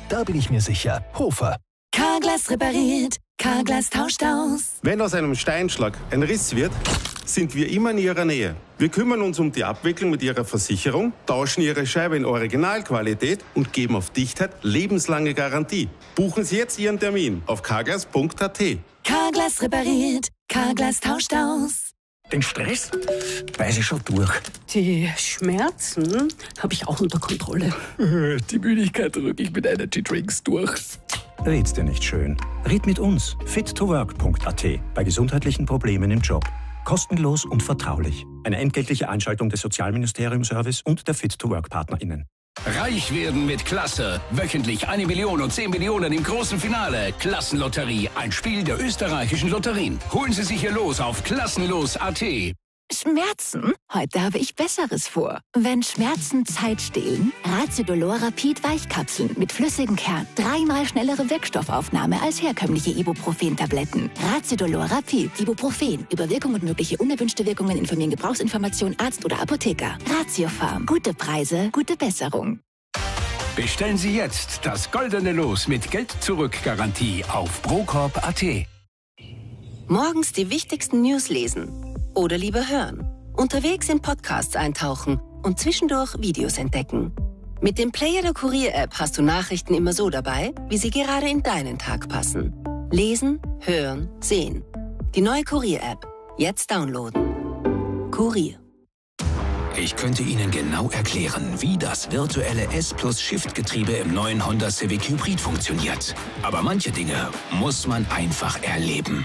Da bin ich mir sicher. Hofer. Carglass repariert, Carglass tauscht aus. Wenn aus einem Steinschlag ein Riss wird, sind wir immer in Ihrer Nähe. Wir kümmern uns um die Abwicklung mit Ihrer Versicherung, tauschen Ihre Scheibe in Originalqualität und geben auf Dichtheit lebenslange Garantie. Buchen Sie jetzt Ihren Termin auf carglass.at. Carglass repariert, Carglass tauscht aus. Den Stress weiß ich schon durch. Die Schmerzen habe ich auch unter Kontrolle. Die Müdigkeit drücke ich mit Energy-Drinks durch. Red's dir nicht schön. Red mit uns. fit2work.at. Bei gesundheitlichen Problemen im Job. Kostenlos und vertraulich. Eine entgeltliche Einschaltung des Sozialministerium-Service und der Fit2Work-PartnerInnen. Reich werden mit Klasse. Wöchentlich 1 Million und 10 Millionen im großen Finale. Klassenlotterie, ein Spiel der österreichischen Lotterien. Holen Sie sich hier los auf klassenlos.at. Schmerzen? Heute habe ich Besseres vor. Wenn Schmerzen Zeit stehlen, Racidolor Rapid Weichkapseln mit flüssigem Kern. 3-mal schnellere Wirkstoffaufnahme als herkömmliche Ibuprofen-Tabletten. Racidolor Rapid Ibuprofen. Über Wirkung und mögliche unerwünschte Wirkungen informieren Gebrauchsinformation Arzt oder Apotheker. Ratiopharm. Gute Preise, gute Besserung. Bestellen Sie jetzt das goldene Los mit Geld-Zurück-Garantie auf procorp.at. Morgens die wichtigsten News lesen. Oder lieber hören. Unterwegs in Podcasts eintauchen und zwischendurch Videos entdecken. Mit dem Player der Kurier-App hast du Nachrichten immer so dabei, wie sie gerade in deinen Tag passen. Lesen, hören, sehen. Die neue Kurier-App. Jetzt downloaden. Kurier. Ich könnte Ihnen genau erklären, wie das virtuelle S+-Shift-Getriebe im neuen Honda Civic Hybrid funktioniert. Aber manche Dinge muss man einfach erleben.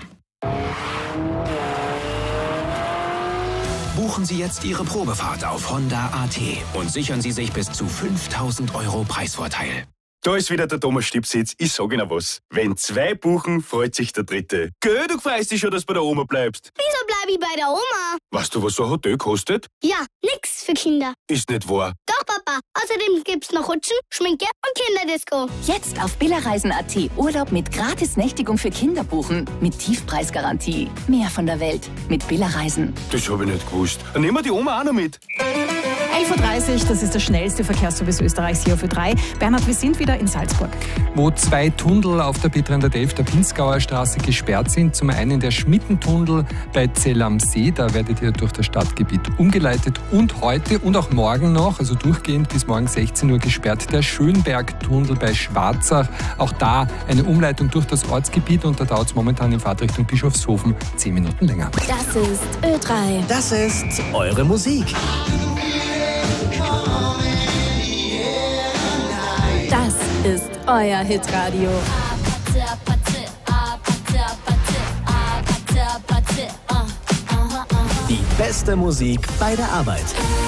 Buchen Sie jetzt Ihre Probefahrt auf Honda.at und sichern Sie sich bis zu 5.000 € Preisvorteil. Da ist wieder der Thomas Stipsitz. Ich sag Ihnen was. Wenn 2 buchen, freut sich der Dritte. Gell, du freust dich schon, dass du bei der Oma bleibst. Wieso bleib ich bei der Oma? Weißt du, was so ein Hotel kostet? Ja, nix für Kinder. Ist nicht wahr. Doch, Papa. Außerdem gibt's noch Rutschen, Schminke und Kinderdisco. Jetzt auf billerreisen.at Urlaub mit Gratis-Nächtigung für Kinder buchen. Mit Tiefpreisgarantie. Mehr von der Welt mit Billerreisen. Das habe ich nicht gewusst. Dann nehmen wir die Oma auch noch mit. 11.30 Uhr, das ist der schnellste Verkehrsservice Österreichs hier auf Ö3. Bernhard, wir sind wieder in Salzburg. Wo 2 Tunnel auf der Betrender Delf der Pinzgauer Straße gesperrt sind. Zum einen der Schmittentunnel bei Zell am See, da werdet ihr durch das Stadtgebiet umgeleitet. Und heute und auch morgen noch, also durchgehend bis morgen 16 Uhr gesperrt, der Schönbergtunnel bei Schwarzach. Auch da eine Umleitung durch das Ortsgebiet und da dauert es momentan in Fahrtrichtung Bischofshofen 10 Minuten länger. Das ist Ö3. Das ist eure Musik. Das ist euer Hitradio. Die beste Musik bei der Arbeit.